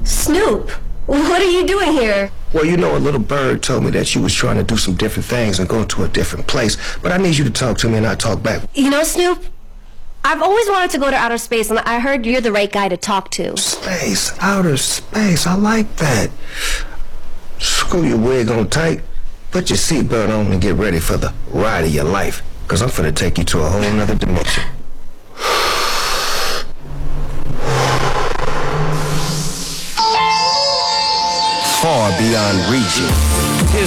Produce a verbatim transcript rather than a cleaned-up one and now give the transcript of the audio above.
Snoop, what are you doing here? Well, you know, a little bird told me that you was trying to do some different things and go to a different place, but I need you to talk to me and I talk back. You know, Snoop, I've always wanted to go to outer space, and I heard you're the right guy to talk to. Space, outer space, I like that. Screw your wig on tight, put your seatbelt on and get ready for the ride of your life, because I'm finna take you to a whole nother dimension. Far beyond reaching.